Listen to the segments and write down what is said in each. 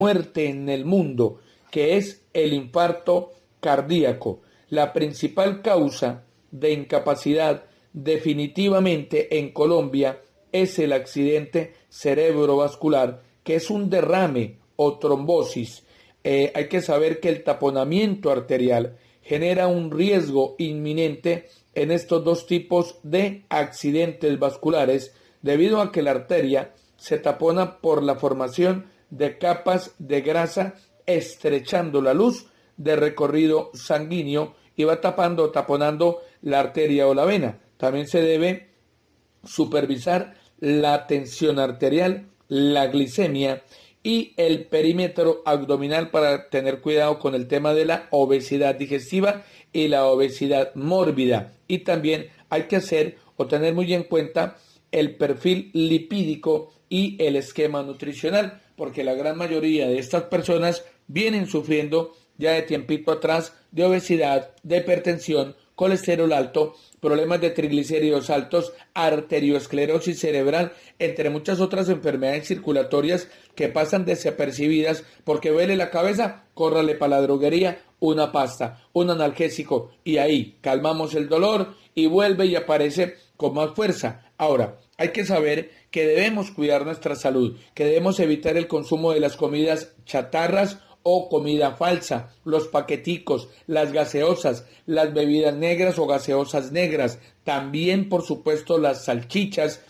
muerte en el mundo, que es el infarto cardíaco. La principal causa de incapacidad definitivamente en Colombia es el accidente cerebrovascular, que es un derrame o trombosis. Hay que saber que el taponamiento arterial genera un riesgo inminente en estos dos tipos de accidentes vasculares, debido a que la arteria se tapona por la formación de capas de grasa, estrechando la luz de recorrido sanguíneo y va taponando la arteria o la vena. También se debe supervisar la tensión arterial, la glicemia y el perímetro abdominal para tener cuidado con el tema de la obesidad digestiva y la obesidad mórbida. Y también hay que hacer o tener muy en cuenta el perfil lipídico y el esquema nutricional, porque la gran mayoría de estas personas vienen sufriendo ya de tiempito atrás de obesidad, de hipertensión, colesterol alto, problemas de triglicéridos altos, arteriosclerosis cerebral, entre muchas otras enfermedades circulatorias que pasan desapercibidas porque duele la cabeza, córrale para la droguería, una pasta, un analgésico y ahí calmamos el dolor y vuelve y aparece con más fuerza. Ahora, hay que saber que debemos cuidar nuestra salud, que debemos evitar el consumo de las comidas chatarras o comida falsa, los paqueticos, las gaseosas, las bebidas negras o gaseosas negras, también por supuesto las salchichas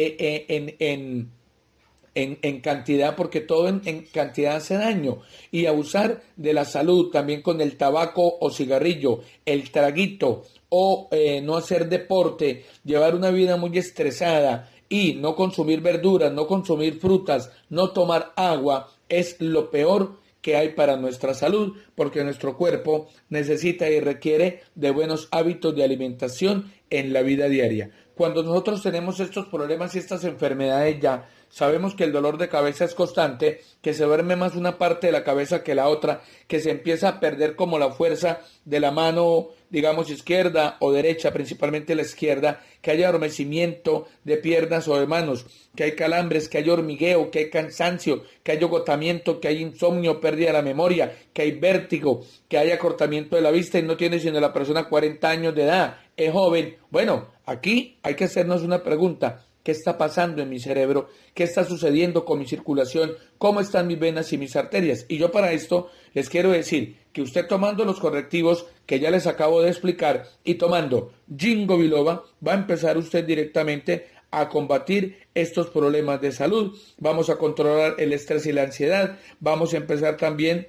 en cantidad, porque todo en cantidad hace daño, y abusar de la salud también con el tabaco o cigarrillo, el traguito o no hacer deporte, llevar una vida muy estresada y no consumir verduras, no consumir frutas, no tomar agua, es lo peor que hay para nuestra salud, porque nuestro cuerpo necesita y requiere de buenos hábitos de alimentación en la vida diaria. Cuando nosotros tenemos estos problemas y estas enfermedades ya, sabemos que el dolor de cabeza es constante, que se duerme más una parte de la cabeza que la otra, que se empieza a perder como la fuerza de la mano, digamos, izquierda o derecha, principalmente la izquierda, que haya adormecimiento de piernas o de manos, que hay calambres, que hay hormigueo, que hay cansancio, que hay agotamiento, que hay insomnio, pérdida de la memoria, que hay vértigo, que hay acortamiento de la vista y no tiene sino la persona 40 años de edad, es joven. Bueno, aquí hay que hacernos una pregunta. ¿Qué está pasando en mi cerebro? ¿Qué está sucediendo con mi circulación? ¿Cómo están mis venas y mis arterias? Y yo para esto les quiero decir que usted tomando los correctivos que ya les acabo de explicar y tomando Ginkgo biloba, va a empezar usted directamente a combatir estos problemas de salud. Vamos a controlar el estrés y la ansiedad. Vamos a empezar también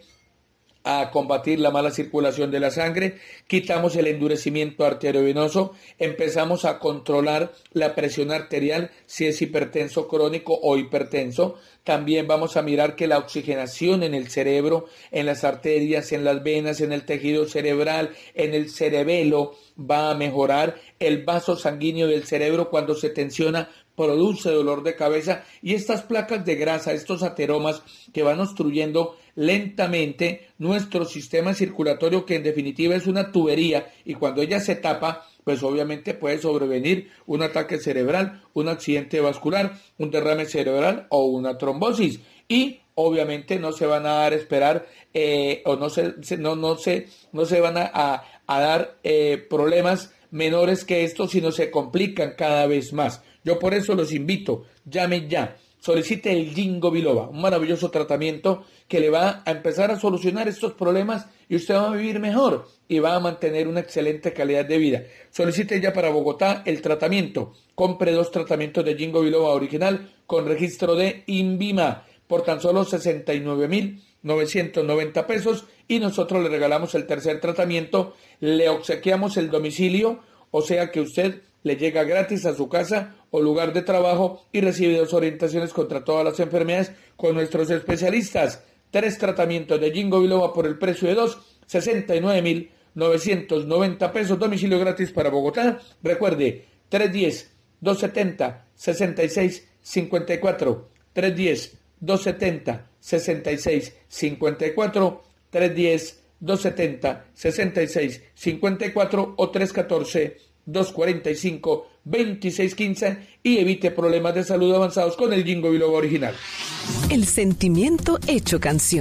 a combatir la mala circulación de la sangre, quitamos el endurecimiento arteriovenoso, empezamos a controlar la presión arterial si es hipertenso crónico o hipertenso. También vamos a mirar que la oxigenación en el cerebro, en las arterias, en las venas, en el tejido cerebral, en el cerebelo va a mejorar. El vaso sanguíneo del cerebro cuando se tensiona produce dolor de cabeza, y estas placas de grasa, estos ateromas que van obstruyendo lentamente nuestro sistema circulatorio, que en definitiva es una tubería, y cuando ella se tapa, pues obviamente puede sobrevenir un ataque cerebral, un accidente vascular, un derrame cerebral o una trombosis, y obviamente no se van a dar a esperar o no se van a dar problemas menores que estos, sino se complican cada vez más. Yo por eso los invito, llame ya, solicite el Ginkgo biloba, un maravilloso tratamiento que le va a empezar a solucionar estos problemas y usted va a vivir mejor y va a mantener una excelente calidad de vida. Solicite ya para Bogotá el tratamiento, compre 2 tratamientos de Ginkgo biloba original con registro de INVIMA por tan solo 69,990 pesos, y nosotros le regalamos el tercer tratamiento, le obsequiamos el domicilio, o sea que usted le llega gratis a su casa o lugar de trabajo y recibe 2 orientaciones contra todas las enfermedades con nuestros especialistas. 3 tratamientos de Ginkgo biloba por el precio de 2, 69,990 pesos, domicilio gratis para Bogotá. Recuerde, 310-270-6654, 310-270-6654, 310-270-6654 o 314-245 2615 y evite problemas de salud avanzados con el Ginkgo biloba original. El sentimiento hecho canción.